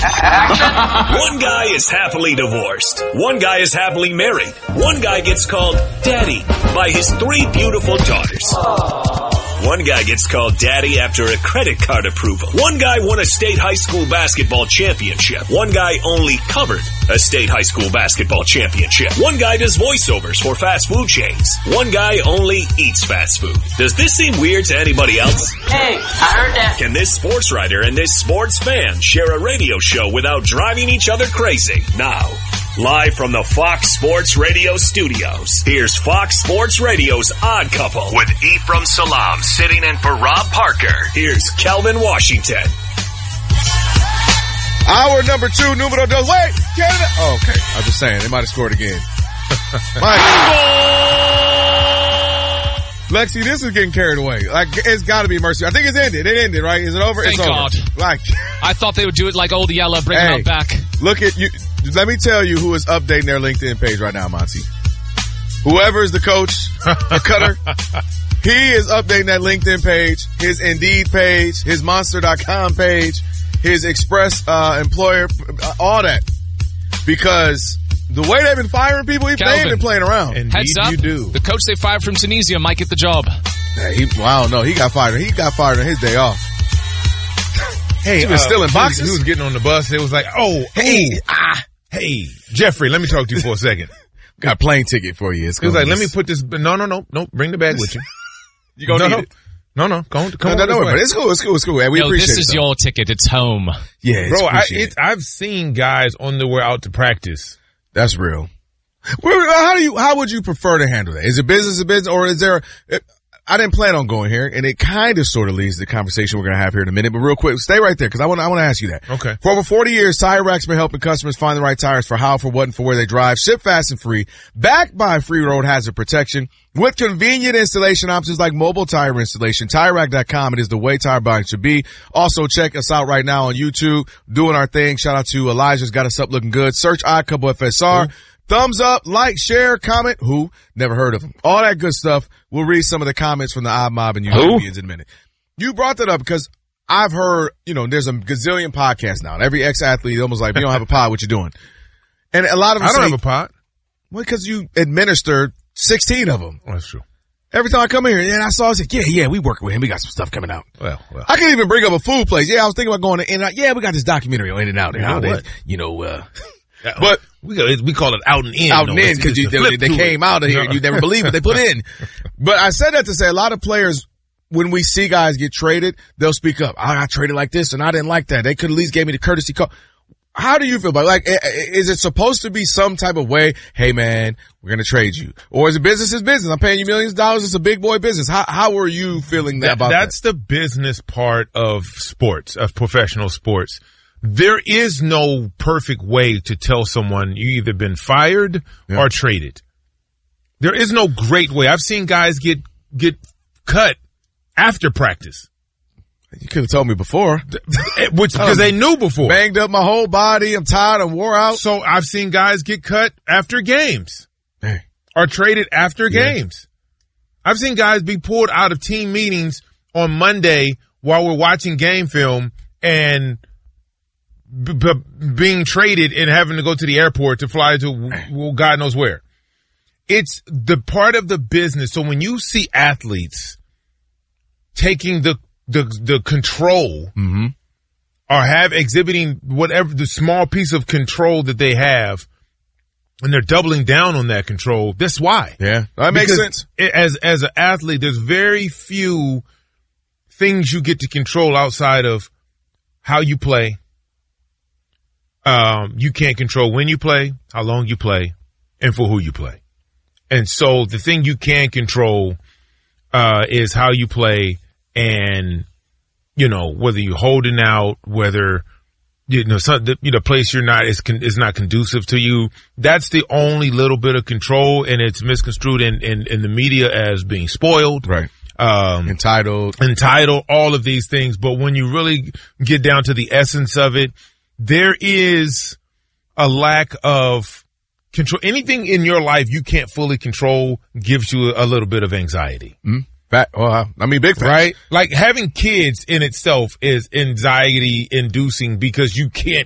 One guy is happily divorced. One guy is happily married. One guy gets called daddy by his 3 beautiful daughters. One guy gets called daddy after a credit card approval. One guy won a state high school basketball championship. One guy only covered a state high school basketball championship. One guy does voiceovers for fast food chains. One guy only eats fast food. Does this seem weird to anybody else? Hey, I heard that. Can this sports writer and this sports fan share a radio show without driving each other crazy? Now, live from the Fox Sports Radio studios, here's Fox Sports Radio's Odd Couple with Ephraim Salam sitting in for Rob Parker. Here's Kelvin Washington. Hour number 2, numero dos. Wait, Canada. Oh, okay. I was just saying, they might have scored again. Lexi, this is getting carried away. Like, it's got to be mercy. I think it's ended. It ended, right? Is it over? Thank it's God. Over. Like, I thought they would do it like Old Yeller, bring him back. Look at you. Let me tell you who is updating their LinkedIn page right now, Monty. Whoever is the coach, the cutter, he is updating that LinkedIn page, his Indeed page, his Monster.com page, his Express employer, all that. Because the way they've been firing people, they ain't been playing around. Indeed, heads up, you do. The coach they fired from Tunisia might get the job. Yeah, he got fired. He got fired on his day off. Hey, he was still in boxes. He was getting on the bus. It was like, hey, Jeffrey, let me talk to you for a second. Got a plane ticket for you. It was like, let me put this. No. Bring the bag with you. You gonna need it. No. Come on. But it's cool. We appreciate it. This is your ticket. It's home. Yeah, bro. I've seen guys on their way out to practice. That's real. How would you prefer to handle that? Is it business, or is there? I didn't plan on going here, and it kind of sort of leads to the conversation we're going to have here in a minute. But real quick, stay right there because I want to ask you that. Okay. For over 40 years, Tire Rack's been helping customers find the right tires for how, for what, and for where they drive. Ship fast and free, backed by free road hazard protection with convenient installation options like mobile tire installation. TireRack.com. It is the way tire buying should be. Also, check us out right now on YouTube, doing our thing. Shout out to Elijah's got us up looking good. Search Odd Couple FSR. Thumbs up, like, share, comment. Who? Never heard of them. All that good stuff. We'll read some of the comments from the Odd Mob and YouTubians in a minute. You brought that up because I've heard, there's a gazillion podcasts now. Every ex-athlete almost like, if you don't have a pod, what you doing? And a lot of them I don't have a pod. Well, because you administered 16 of them. Oh, that's true. Every time I come here, and I saw, I said, yeah, we working with him. We got some stuff coming out. Well. I can't even bring up a food place. Yeah, I was thinking about going to In-N-Out. Yeah, we got this documentary on In-N-Out. But we call it out and in. Out and in because they came out of here and you never believe what they put in. But I said that to say a lot of players, when we see guys get traded, they'll speak up. I got traded like this and I didn't like that. They could at least gave me the courtesy call. How do you feel about it? Like, is it supposed to be some type of way? Hey man, we're going to trade you. Or is it business is business? I'm paying you millions of dollars. It's a big boy business. How are you feeling about that? That's the business part of sports, of professional sports. There is no perfect way to tell someone you either been fired or traded. There is no great way. I've seen guys get cut after practice. You could have told me before. Because they knew before. Banged up my whole body. I'm tired. I'm wore out. So I've seen guys get cut after games. Or traded after games. I've seen guys be pulled out of team meetings on Monday while we're watching game film and being traded and having to go to the airport to fly to God knows where. It's the part of the business. So when you see athletes taking the control or exhibiting whatever the small piece of control that they have, and they're doubling down on that control, that's why. Yeah, that makes sense. As an athlete, there's very few things you get to control outside of how you play. You can't control when you play, how long you play, and for who you play. And so the thing you can control is how you play and, whether you're holding out, whether, the place you're not is not conducive to you. That's the only little bit of control, and it's misconstrued in the media as being spoiled. Right. Entitled, all of these things. But when you really get down to the essence of it, there is a lack of control. Anything in your life you can't fully control gives you a little bit of anxiety. Big facts. Right? Like having kids in itself is anxiety inducing because you can't